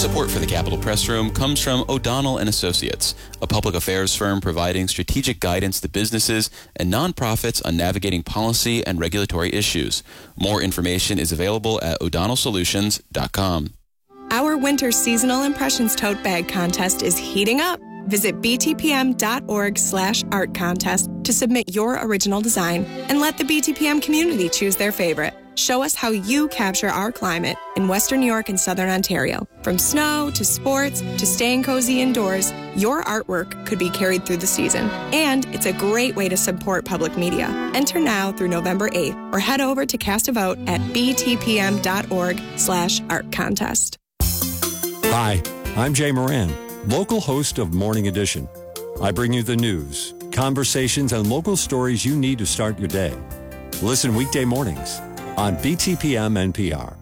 Support for the Capitol Press Room comes from O'Donnell & Associates, a public affairs firm providing strategic guidance to businesses and nonprofits on navigating policy and regulatory issues. More information is available at o'donnellsolutions.com. Our winter seasonal impressions tote bag contest is heating up. Visit btpm.org/art contest to submit your original design and let the BTPM community choose their favorite. Show us how you capture our climate in Western New York and Southern Ontario. From snow to sports to staying cozy indoors, your artwork could be carried through the season. And it's a great way to support public media. Enter now through November 8th or head over to cast a vote at btpm.org/art contest. Hi, I'm Jay Moran, local host of Morning Edition. I bring you the news, conversations, and local stories you need to start your day. Listen weekday mornings on BTPM NPR.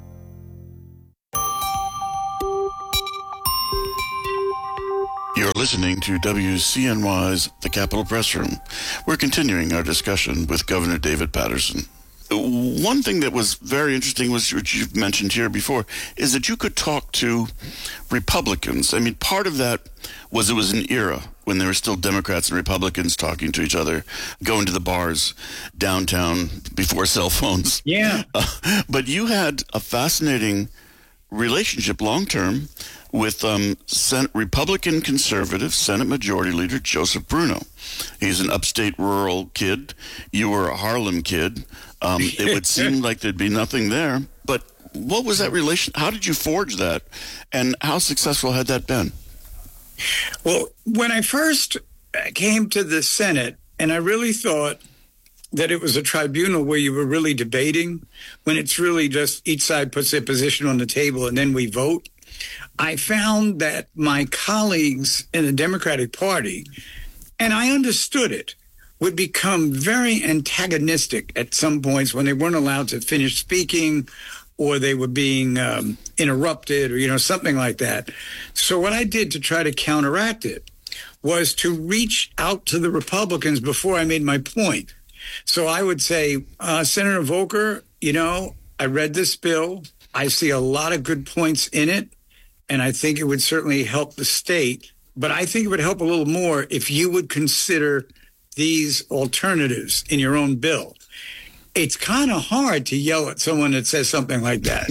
You're listening to WCNY's The Capitol Press Room. We're continuing our discussion with Governor David Paterson. One thing that was very interesting was, which you've mentioned here before, is that you could talk to Republicans. I mean, part of that was it was an era when there were still Democrats and Republicans talking to each other, going to the bars downtown before cell phones. Yeah. But you had a fascinating relationship long-term with Republican conservative Senate Majority Leader Joseph Bruno. He's an upstate rural kid. You were a Harlem kid. It would seem like there'd be nothing there. But what was that relation? How did you forge that? And how successful had that been? Well, when I first came to the Senate, and I really thought that it was a tribunal where you were really debating, when it's really just each side puts their position on the table and then we vote, I found that my colleagues in the Democratic Party, and I understood it, would become very antagonistic at some points when they weren't allowed to finish speaking or they were being interrupted or, something like that. So what I did to try to counteract it was to reach out to the Republicans before I made my point. So I would say, Senator Volker, I read this bill. I see a lot of good points in it, and I think it would certainly help the state. But I think it would help a little more if you would consider these alternatives in your own bill. It's kind of hard to yell at someone that says something like that,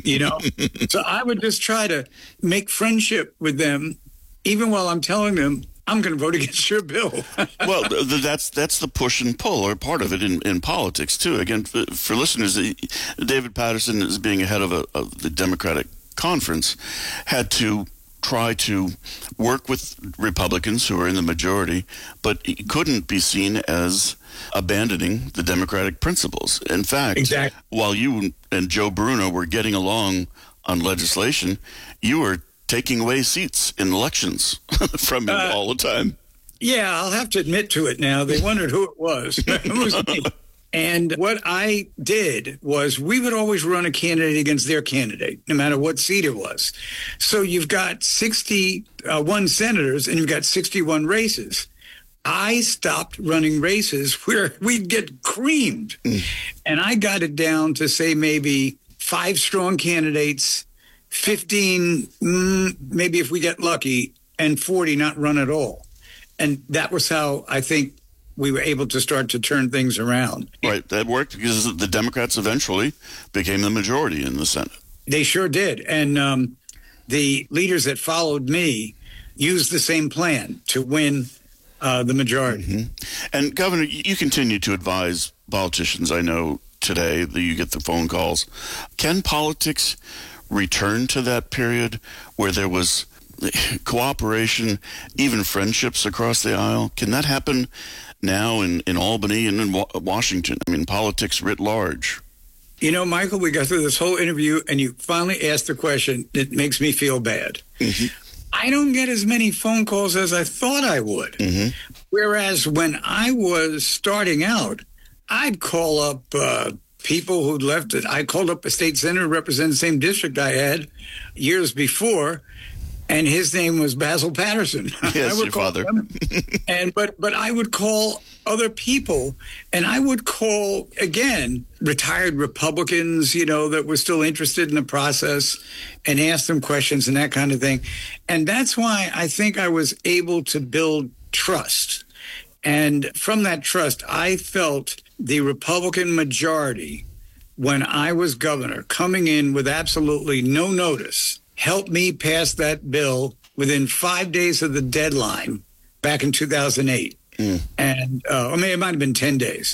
So I would just try to make friendship with them, even while I'm telling them, I'm going to vote against your bill. Well, that's the push and pull, or part of it in politics, too. Again, for listeners, David Paterson, as being ahead of the Democratic conference, had to try to work with Republicans who are in the majority, but he couldn't be seen as abandoning the Democratic principles. In fact, while you and Joe Bruno were getting along on legislation, you were taking away seats in elections from him all the time. Yeah, I'll have to admit to it now. They wondered who it was. It was me. And what I did was we would always run a candidate against their candidate, no matter what seat it was. So you've got 61 senators and you've got 61 races. I stopped running races where we'd get creamed. And I got it down to, say, maybe 5 strong candidates, 15, maybe if we get lucky, and 40 not run at all. And that was how I think we were able to start to turn things around. Right. That worked because the Democrats eventually became the majority in the Senate. They sure did. And the leaders that followed me used the same plan to win the majority. Mm-hmm. And, Governor, you continue to advise politicians, I know, today that you get the phone calls. Can politics return to that period where there was cooperation, even friendships across the aisle? Can that happen now in Albany and in Washington? I mean, politics writ large. Michael, we got through this whole interview and you finally asked the question that makes me feel bad. Mm-hmm. I don't get as many phone calls as I thought I would. Mm-hmm. Whereas when I was starting out, I'd call up people who'd left it. I called up a state senator who represented the same district I had years before, and his name was Basil Patterson. Yes, your father. But I would call other people, and I would call, again, retired Republicans, that were still interested in the process, and ask them questions and that kind of thing. And that's why I think I was able to build trust. And from that trust, I felt the Republican majority, when I was governor, coming in with absolutely no notice, helped me pass that bill within 5 days of the deadline back in 2008. And it might have been 10 days.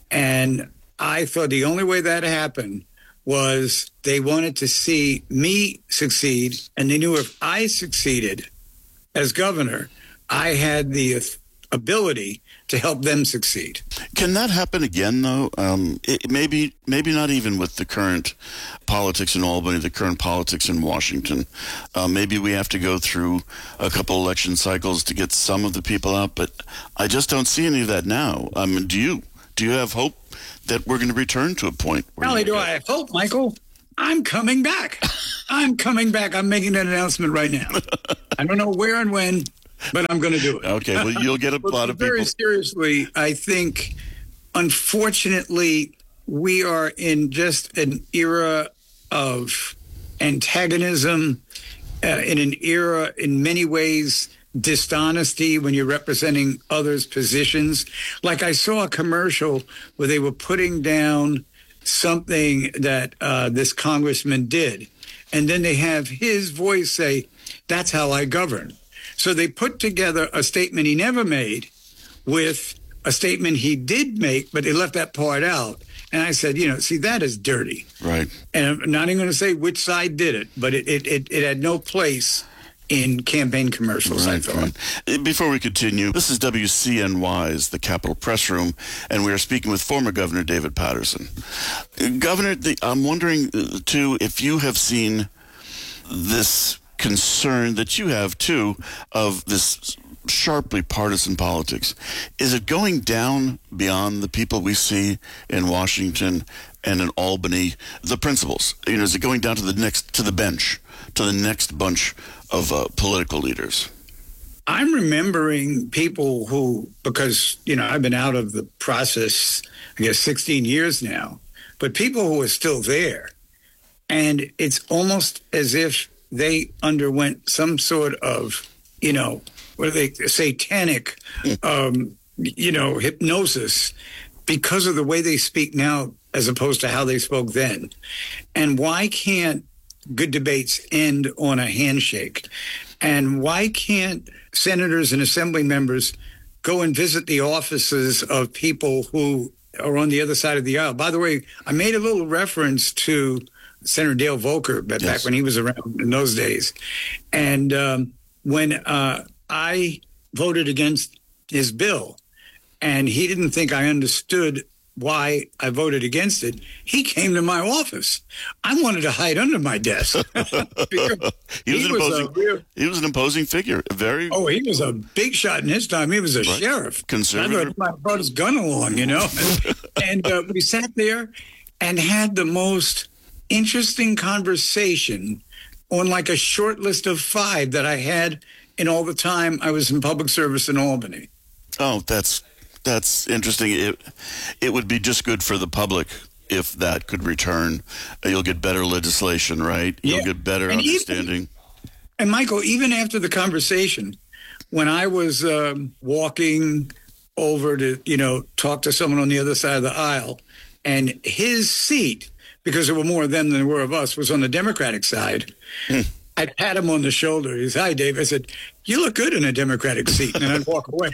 And I thought the only way that happened was they wanted to see me succeed. And they knew if I succeeded as governor, I had the ability to help them succeed. Can that happen again, though? Maybe not even with the current politics in Albany, the current politics in Washington. Maybe we have to go through a couple election cycles to get some of the people out, but I just don't see any of that now. I mean, do you have hope that we're going to return to a point where... Not only do I have hope, Michael, I'm coming back. I'm coming back. I'm making that announcement right now. I don't know where and when, but I'm going to do it. Okay, well, you'll get a lot of people. Very seriously, I think, unfortunately, we are in just an era of antagonism, in an era, in many ways, dishonesty when you're representing others' positions. Like I saw a commercial where they were putting down something that this congressman did, and then they have his voice say, "That's how I govern." So they put together a statement he never made with a statement he did make, but they left that part out. And I said, see, that is dirty. Right. And I'm not even going to say which side did it, but it had no place in campaign commercials, I thought. Right. Before we continue, this is WCNY's The Capitol Press Room, and we are speaking with former Governor David Paterson. Governor, I'm wondering, too, if you have seen this concern that you have, too, of this sharply partisan politics. Is it going down beyond the people we see in Washington and in Albany, the principals? Is it going down to the bench, to the next bunch of political leaders? I'm remembering people who, because, I've been out of the process, I guess, 16 years now, but people who are still there. And it's almost as if they underwent some sort of, what are they, satanic, hypnosis because of the way they speak now as opposed to how they spoke then. And why can't good debates end on a handshake? And why can't senators and assembly members go and visit the offices of people who are on the other side of the aisle? By the way, I made a little reference to Senator Dale Volker back when he was around in those days. And when I voted against his bill and he didn't think I understood why I voted against it, he came to my office. I wanted to hide under my desk. He was an imposing figure. He was a big shot in his time. He was a sheriff. Conservative. I thought he brought his gun along, And we sat there and had the most interesting conversation on like a short list of 5 that I had in all the time I was in public service in Albany. Oh, that's interesting. It would be just good for the public if that could return. You'll get better legislation, right? You'll get better understanding. And Michael, even after the conversation, when I was walking over to, talk to someone on the other side of the aisle, and his seat, because there were more of them than there were of us, was on the Democratic side. I pat him on the shoulder. He said, "Hi, Dave." I said, "You look good in a Democratic seat." And I'd walk away,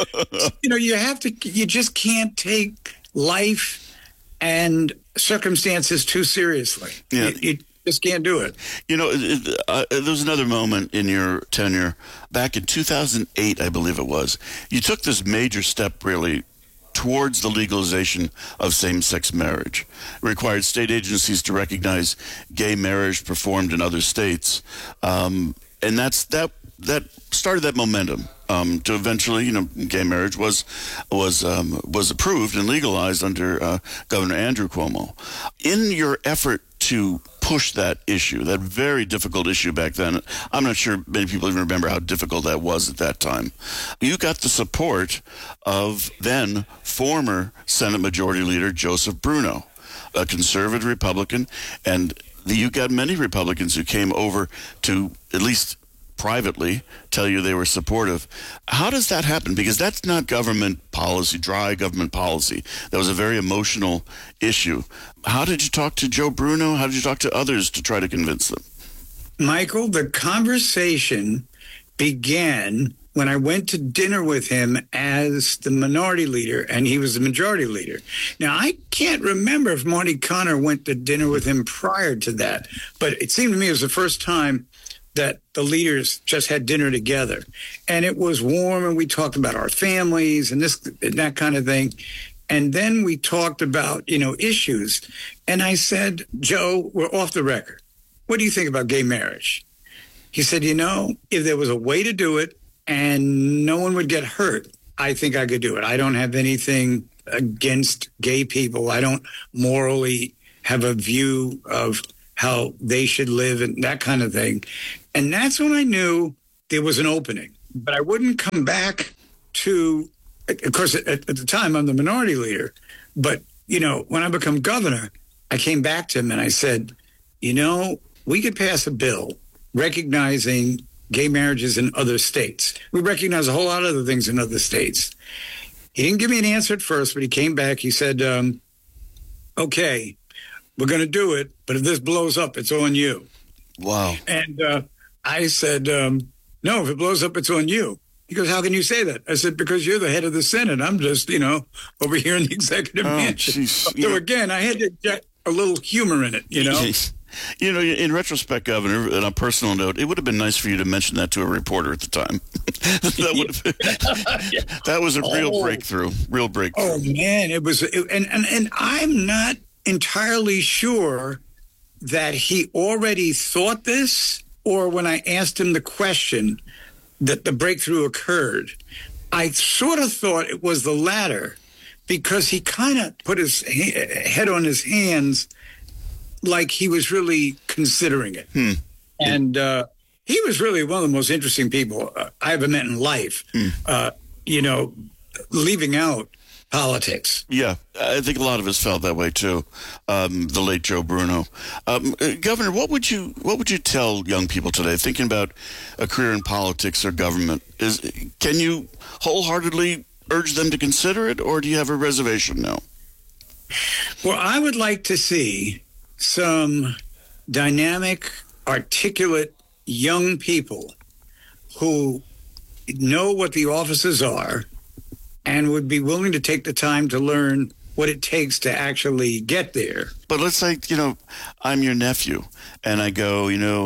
you just can't take life and circumstances too seriously. Yeah. You just can't do it. There was another moment in your tenure back in 2008, I believe it was. You took this major step, really, towards the legalization of same-sex marriage. It required state agencies to recognize gay marriage performed in other states, and that started that momentum to eventually, gay marriage was approved and legalized under Governor Andrew Cuomo. In your effort to push that issue, that very difficult issue back then. I'm not sure many people even remember how difficult that was at that time. You got the support of then former Senate Majority Leader Joseph Bruno, a conservative Republican, and you got many Republicans who came over to, at least privately, tell you they were supportive. How does that happen? Because that's not government policy, dry government policy. That was a very emotional issue. How did you talk to Joe Bruno? How did you talk to others to try to convince them? Michael, the conversation began when I went to dinner with him as the minority leader, and he was the majority leader. Now, I can't remember if Marty Connor went to dinner with him prior to that, but it seemed to me it was the first time that the leaders just had dinner together. And it was warm, and we talked about our families and this and that kind of thing. And then we talked about, issues. And I said, Joe, we're off the record. What do you think about gay marriage? He said, if there was a way to do it and no one would get hurt, I think I could do it. I don't have anything against gay people. I don't morally have a view of how they should live and that kind of thing. And that's when I knew there was an opening. But I wouldn't come back to, of course, at the time, I'm the minority leader. But, when I become governor, I came back to him and I said, we could pass a bill recognizing gay marriages in other states. We recognize a whole lot of other things in other states. He didn't give me an answer at first, but he came back. He said, okay, we're going to do it, but if this blows up, it's on you. Wow. And I said, no, if it blows up, it's on you. He goes, how can you say that? I said, because you're the head of the Senate. I'm just, over here in the executive mansion. So again, I had to inject a little humor in it, In retrospect, Governor, on a personal note, it would have been nice for you to mention that to a reporter at the time. That was a real breakthrough. Oh, man, it was. And I'm not entirely sure that he already thought this, or when I asked him the question that the breakthrough occurred. I sort of thought it was the latter, because he kind of put his head on his hands like he was really considering it. And he was really one of the most interesting people I ever met in life, leaving out politics. Yeah, I think a lot of us felt that way too. The late Joe Bruno. Governor, what would you tell young people today thinking about a career in politics or government? Can you wholeheartedly urge them to consider it, or do you have a reservation now? Well, I would like to see some dynamic, articulate young people who know what the offices are and would be willing to take the time to learn what it takes to actually get there. But let's say, I'm your nephew, and I go,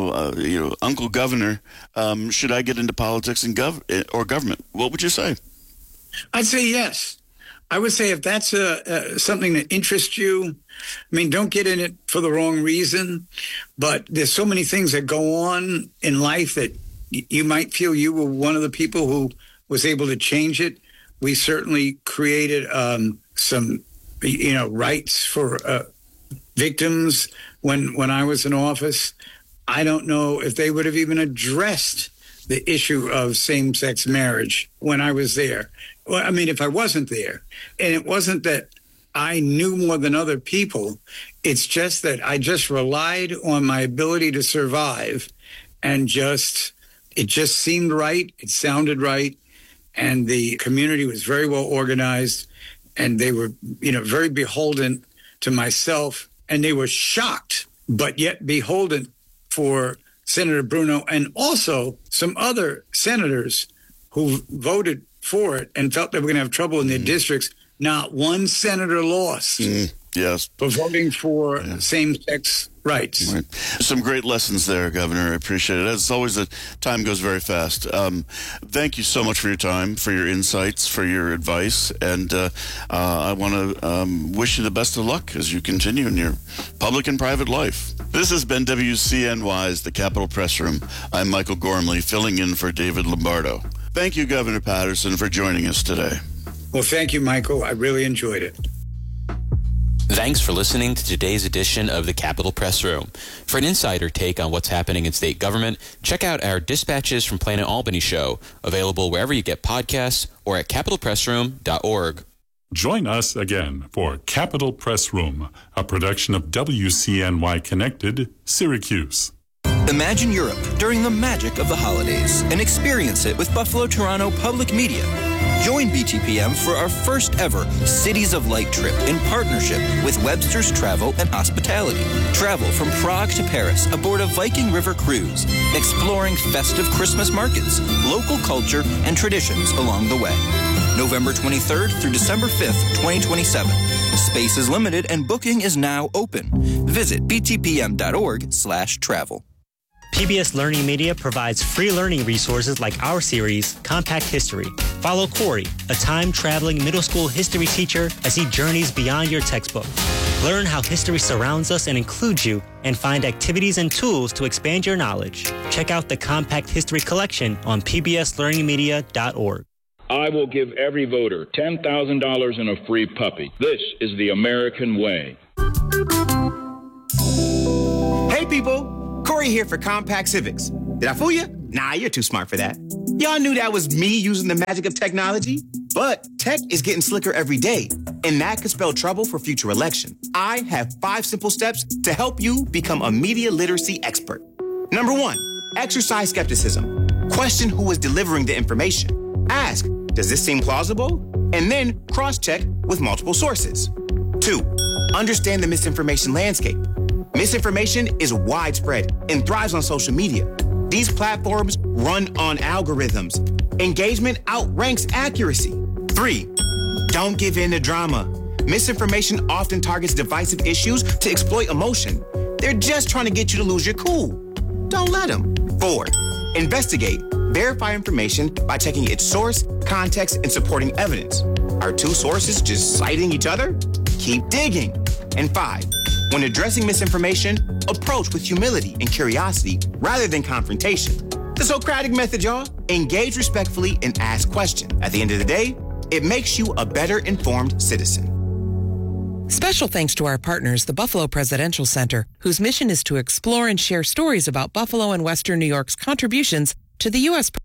Uncle Governor, should I get into politics and or government? What would you say? I'd say yes. I would say if that's something that interests you, don't get in it for the wrong reason, but there's so many things that go on in life that you might feel you were one of the people who was able to change it. We certainly created some, rights for victims when I was in office. I don't know if they would have even addressed the issue of same-sex marriage when I was there. Well, if I wasn't there. And it wasn't that I knew more than other people. It's just that I just relied on my ability to survive, and it just seemed right. It sounded right. And the community was very well organized, and they were, very beholden to myself, and they were shocked, but yet beholden for Senator Bruno and also some other senators who voted for it and felt they were going to have trouble in their districts. Not one senator lost. Yes. For voting for same-sex rights. Right. Some great lessons there, Governor. I appreciate it. As always, the time goes very fast. Thank you so much for your time, for your insights, for your advice. And I want to wish you the best of luck as you continue in your public and private life. This has been WCNY's The Capitol Press Room. I'm Michael Gormley, filling in for David Lombardo. Thank you, Governor Paterson, for joining us today. Well, thank you, Michael. I really enjoyed it. Thanks for listening to today's edition of the Capitol Press Room. For an insider take on what's happening in state government, check out our Dispatches from Planet Albany show, available wherever you get podcasts or at capitolpressroom.org. Join us again for Capitol Press Room, a production of WCNY Connected, Syracuse. Imagine Europe during the magic of the holidays and experience it with Buffalo Toronto Public Media. Join BTPM for our first ever Cities of Light trip in partnership with Webster's Travel and Hospitality. Travel from Prague to Paris aboard a Viking River cruise, exploring festive Christmas markets, local culture, and traditions along the way. November 23rd through December 5th, 2027. Space is limited and booking is now open. Visit btpm.org/travel. PBS Learning Media provides free learning resources like our series, Compact History. Follow Corey, a time-traveling middle school history teacher, as he journeys beyond your textbook. Learn how history surrounds us and includes you, and find activities and tools to expand your knowledge. Check out the Compact History collection on pbslearningmedia.org. I will give every voter $10,000 and a free puppy. This is the American way. Hey, people. Corey here for Compact Civics. Did I fool you? Nah, you're too smart for that. Y'all knew that was me using the magic of technology. But tech is getting slicker every day, and that could spell trouble for future election. I have 5 simple steps to help you become a media literacy expert. Number 1, exercise skepticism. Question who is delivering the information. Ask, does this seem plausible? And then cross-check with multiple sources. 2, understand the misinformation landscape. Misinformation is widespread and thrives on social media. These platforms run on algorithms. Engagement outranks accuracy. 3, don't give in to drama. Misinformation often targets divisive issues to exploit emotion. They're just trying to get you to lose your cool. Don't let them. 4, investigate. Verify information by checking its source, context, and supporting evidence. Are 2 sources just citing each other? Keep digging. And 5, when addressing misinformation, approach with humility and curiosity rather than confrontation. The Socratic method, y'all. Engage respectfully and ask questions. At the end of the day, it makes you a better informed citizen. Special thanks to our partners, the Buffalo Presidential Center, whose mission is to explore and share stories about Buffalo and Western New York's contributions to the U.S.